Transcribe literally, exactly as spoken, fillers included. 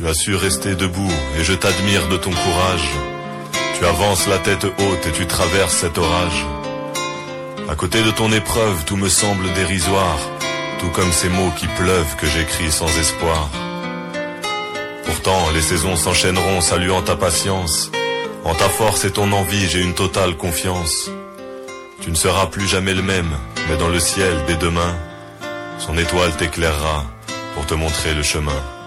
Tu as su rester debout et je t'admire de ton courage. Tu avances la tête haute et tu traverses cet orage. À côté de ton épreuve, tout me semble dérisoire, tout comme ces mots qui pleuvent que j'écris sans espoir. Pourtant, les saisons s'enchaîneront saluant ta patience. En ta force et ton envie, j'ai une totale confiance. Tu ne seras plus jamais le même, mais dans le ciel, dès demain, son étoile t'éclairera pour te montrer le chemin.